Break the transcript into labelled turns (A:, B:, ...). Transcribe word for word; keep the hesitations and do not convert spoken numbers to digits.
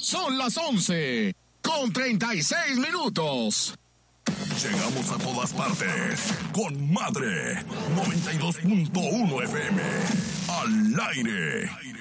A: Son las once con treinta y seis minutos.
B: Llegamos a todas partes con Madre noventa y dos punto uno F M. Al aire.